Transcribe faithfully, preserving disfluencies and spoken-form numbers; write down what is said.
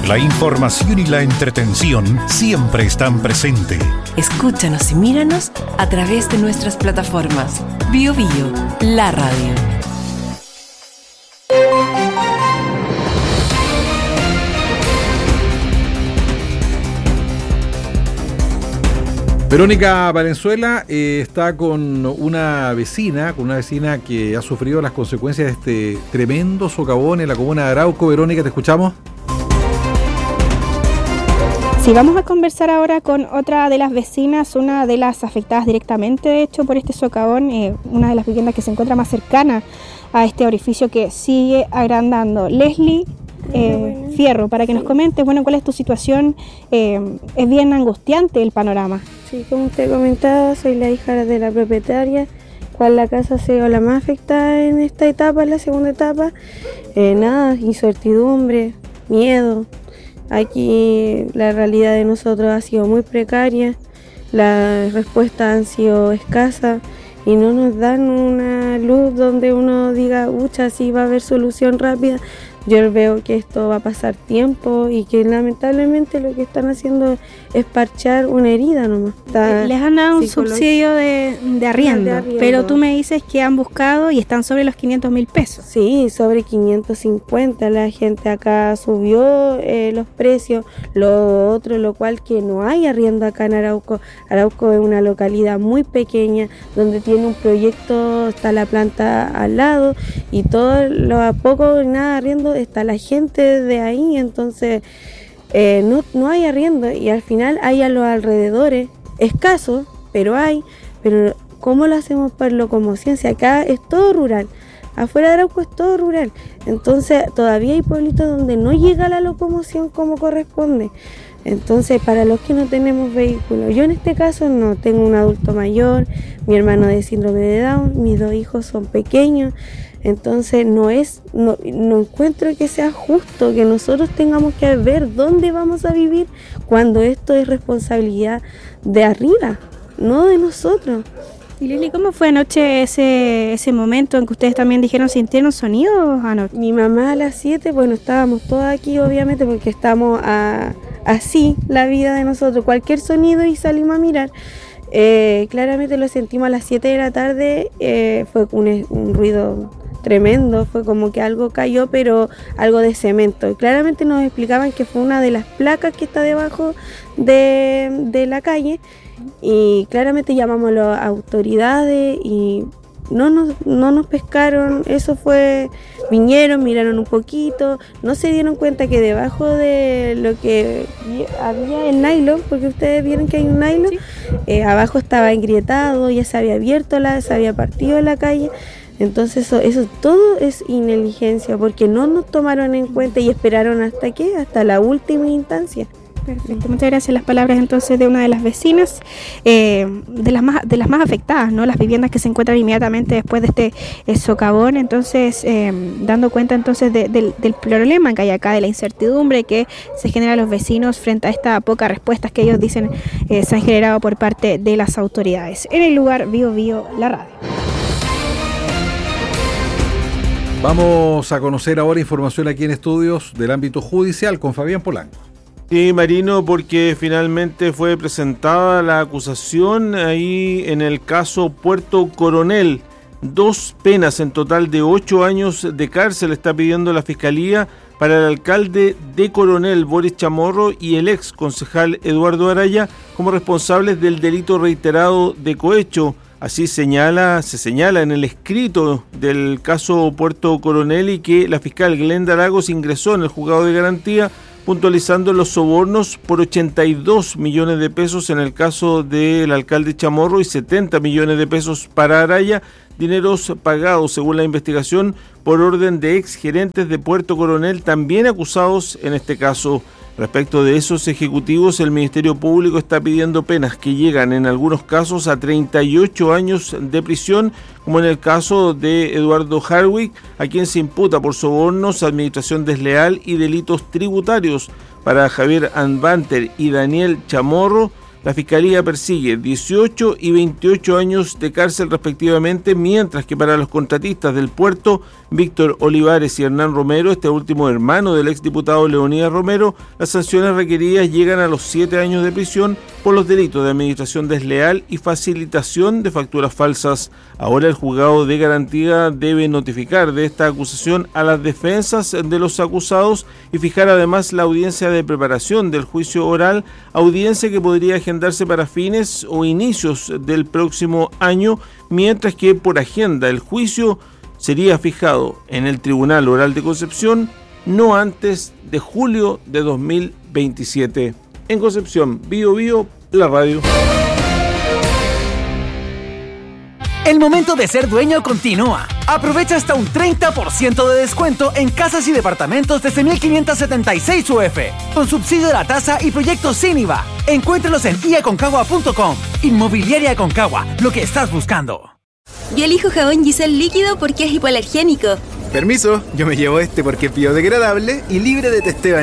La información y la entretención siempre están presentes. Escúchanos y míranos a través de nuestras plataformas. Bio Bio, la radio. Verónica Valenzuela eh, está con una vecina, con una vecina que ha sufrido las consecuencias de este tremendo socavón en la comuna de Arauco. Verónica, ¿te escuchamos? Sí, vamos a conversar ahora con otra de las vecinas, una de las afectadas directamente, de hecho, por este socavón, eh, una de las viviendas que se encuentra más cercana a este orificio que sigue agrandando. Leslie eh, Fierro, para que nos comentes, bueno, cuál es tu situación. Eh, es bien angustiante el panorama. Sí, como usted comentaba, soy la hija de la propietaria, cual la casa ha sido la más afectada en esta etapa, en la segunda etapa. Eh, nada, incertidumbre, miedo. Aquí la realidad de nosotros ha sido muy precaria, las respuestas han sido escasas y no nos dan una luz donde uno diga, ucha, sí va a haber solución rápida. Yo veo que esto va a pasar tiempo y que lamentablemente lo que están haciendo es parchar una herida nomás. Está Les han dado un subsidio de, de, arriendo, de arriendo, pero tú me dices que han buscado y están sobre los quinientos mil pesos. Sí, sobre quinientos cincuenta. La gente acá subió eh, los precios, lo otro, lo cual que no hay arriendo acá en Arauco. Arauco es una localidad muy pequeña donde tiene un proyecto, está la planta al lado y todo lo a poco nada arriendo. Está la gente de ahí, entonces eh, no, no hay arriendo y al final hay a los alrededores, escasos, pero hay, pero ¿cómo lo hacemos para locomoción? Si acá es todo rural, afuera de Arauco es todo rural, entonces todavía hay pueblitos donde no llega la locomoción como corresponde. Entonces, para los que no tenemos vehículos, yo en este caso no tengo un adulto mayor, mi hermano de síndrome de Down, mis dos hijos son pequeños, entonces no es, no, no encuentro que sea justo que nosotros tengamos que ver dónde vamos a vivir cuando esto es responsabilidad de arriba, no de nosotros. Y Lili, ¿cómo fue anoche ese ese momento en que ustedes también dijeron sintieron sonidos anoche? Mi mamá a las siete, bueno, estábamos todos aquí obviamente porque estamos a, así la vida de nosotros, cualquier sonido y salimos a mirar. Eh, claramente lo sentimos a las siete de la tarde, eh, fue un, un ruido tremendo, fue como que algo cayó, pero algo de cemento. Y claramente nos explicaban que fue una de las placas que está debajo de, de la calle. Y claramente llamamos a las autoridades y no nos, no nos pescaron, eso fue, vinieron, miraron un poquito, no se dieron cuenta que debajo de lo que había el nylon, porque ustedes vieron que hay un nylon, ¿sí? eh, abajo estaba engrietado, ya se había abierto, la, se había partido la calle. Entonces eso, eso todo es ineligencia, porque no nos tomaron en cuenta y esperaron hasta qué, hasta la última instancia. Perfecto, muchas gracias. Las palabras entonces de una de las vecinas, eh, de las más de las más afectadas, ¿no? Las viviendas que se encuentran inmediatamente después de este eh, socavón, entonces eh, dando cuenta entonces de, de, del problema que hay acá, de la incertidumbre que se genera a los vecinos frente a esta poca respuestas que ellos dicen eh, se han generado por parte de las autoridades. En el lugar Bio Bio, la radio. Vamos a conocer ahora información aquí en estudios del ámbito judicial con Fabián Polanco. Sí, Marino, porque finalmente fue presentada la acusación ahí en el caso Puerto Coronel. Dos penas en total de ocho años de cárcel está pidiendo la Fiscalía para el alcalde de Coronel, Boris Chamorro, y el ex concejal Eduardo Araya como responsables del delito reiterado de cohecho. Así señala, se señala en el escrito del caso Puerto Coronel y que la fiscal Glenda Lagos ingresó en el juzgado de garantía puntualizando los sobornos por ochenta y dos millones de pesos en el caso del alcalde Chamorro y setenta millones de pesos para Araya, dineros pagados según la investigación por orden de ex gerentes de Puerto Coronel también acusados en este caso. Respecto de esos ejecutivos, el Ministerio Público está pidiendo penas que llegan en algunos casos a treinta y ocho años de prisión, como en el caso de Eduardo Harwick, a quien se imputa por sobornos, administración desleal y delitos tributarios. Para Javier Anbanter y Daniel Chamorro, La Fiscalía persigue dieciocho y veintiocho años de cárcel respectivamente, mientras que para los contratistas del puerto, Víctor Olivares y Hernán Romero, este último hermano del exdiputado Leonidas Romero, las sanciones requeridas llegan a los siete años de prisión por los delitos de administración desleal y facilitación de facturas falsas. Ahora el juzgado de garantía debe notificar de esta acusación a las defensas de los acusados y fijar además la audiencia de preparación del juicio oral, audiencia que podría agendarse para fines o inicios del próximo año, mientras que por agenda el juicio sería fijado en el Tribunal Oral de Concepción no antes de julio de dos mil veintisiete. En Concepción, Bío Bío, la radio. El momento de ser dueño continúa. Aprovecha hasta un treinta por ciento de descuento en casas y departamentos desde mil quinientos setenta y seis U F, con subsidio de la tasa y proyectos sin I V A. Encuéntralos en i a concagua punto com. Inmobiliaria Aconcagua, lo que estás buscando. Yo elijo jabón Giselle líquido porque es hipoalergénico. Permiso, yo me llevo este porque es biodegradable y libre de testeo